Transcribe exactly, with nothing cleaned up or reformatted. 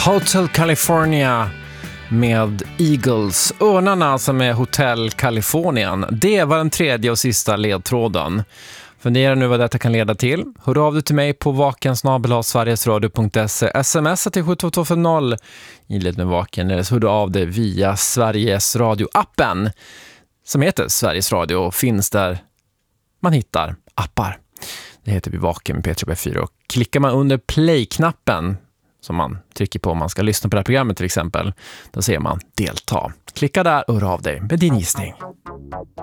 Hotel California med Eagles. Örnarna som är Hotel Californian. Det var den tredje och sista ledtråden. Fundera nu vad detta kan leda till. Hör av dig till mig på vaken snabel-a sverigesradio punkt se. Smsa till sju två två fem noll. Inled med vaken. Eller så hör du av dig via Sveriges Radio-appen. Som heter Sveriges Radio och finns där man hittar appar. Det heter vi Vaken med P tre B fyra. Och klickar man under play-knappen som man trycker på om man ska lyssna på det här programmet till exempel, då ser man delta. Klicka där och hör av dig med din gissning.